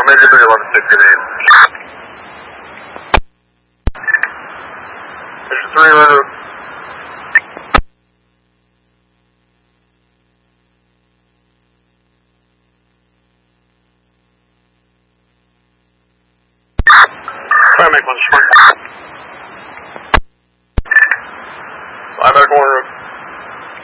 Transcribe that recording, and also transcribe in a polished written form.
maybe 31168. There's 311. Try to make one short.